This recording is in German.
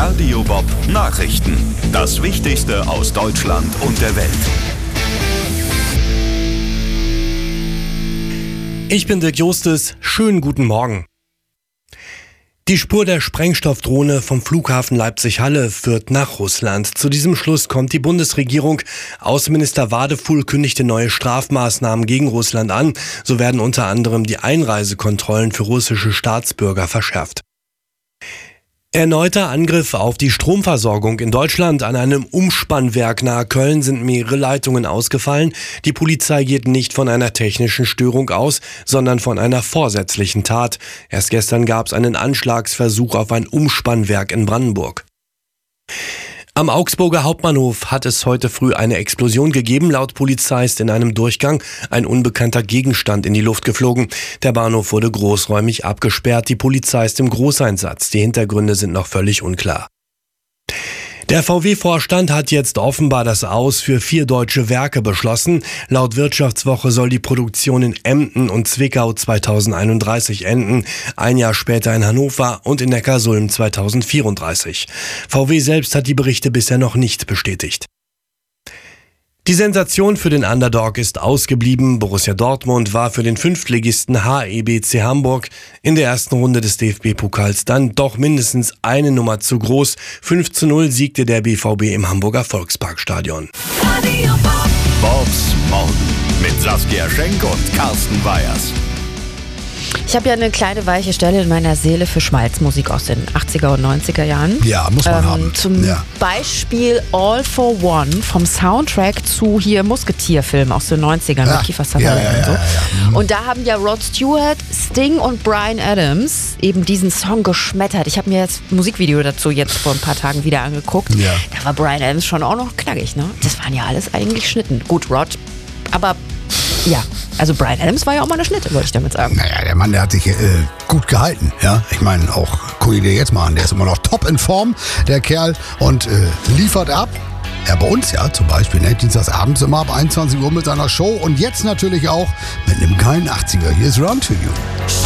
Radio Bob Nachrichten. Das Wichtigste aus Deutschland und der Welt. Ich bin Dirk Justus. Schönen guten Morgen. Die Spur der Sprengstoffdrohne vom Flughafen Leipzig-Halle führt nach Russland. Zu diesem Schluss kommt die Bundesregierung. Außenminister Wadefuhl kündigte neue Strafmaßnahmen gegen Russland an. So werden unter anderem die Einreisekontrollen für russische Staatsbürger verschärft. Erneuter Angriff auf die Stromversorgung in Deutschland. An einem Umspannwerk nahe Köln sind mehrere Leitungen ausgefallen. Die Polizei geht nicht von einer technischen Störung aus, sondern von einer vorsätzlichen Tat. Erst gestern gab es einen Anschlagsversuch auf ein Umspannwerk in Brandenburg. Am Augsburger Hauptbahnhof hat es heute früh eine Explosion gegeben. Laut Polizei ist in einem Durchgang ein unbekannter Gegenstand in die Luft geflogen. Der Bahnhof wurde großräumig abgesperrt. Die Polizei ist im Großeinsatz. Die Hintergründe sind noch völlig unklar. Der VW-Vorstand hat jetzt offenbar das Aus für 4 deutsche Werke beschlossen. Laut Wirtschaftswoche soll die Produktion in Emden und Zwickau 2031 enden, ein Jahr später in Hannover und in Neckarsulm 2034. VW selbst hat die Berichte bisher noch nicht bestätigt. Die Sensation für den Underdog ist ausgeblieben. Borussia Dortmund war für den Fünftligisten HEBC Hamburg in der ersten Runde des DFB-Pokals dann doch mindestens eine Nummer zu groß. 5:0 siegte der BVB im Hamburger Volksparkstadion. Bobs Morgen mit Saskia Schenk und Carsten Weyers. Ich habe ja eine kleine weiche Stelle in meiner Seele für Schmalzmusik aus den 80er und 90er Jahren. Ja, muss man haben. Zum Beispiel All for One vom Soundtrack zu hier Musketierfilmen aus den 90ern mit Kiefer Sutherland und so. Ja. Und da haben ja Rod Stewart, Sting und Bryan Adams eben diesen Song geschmettert. Ich habe mir das Musikvideo dazu jetzt vor ein paar Tagen wieder angeguckt. Ja. Da war Bryan Adams schon auch noch knackig, ne? Das waren ja alles eigentlich Schnitten. Gut, Rod, aber ja, also Bryan Adams war ja auch mal eine Schnitte, wollte ich damit sagen. Naja, der Mann, der hat sich gut gehalten, ja. Ich meine, auch, guck dir jetzt mal an, der ist immer noch top in Form, der Kerl, und liefert ab. Ja, bei uns ja zum Beispiel, ne, dienstagsabends immer ab 21 Uhr mit seiner Show und jetzt natürlich auch mit einem geilen 80er. Hier ist Run to You.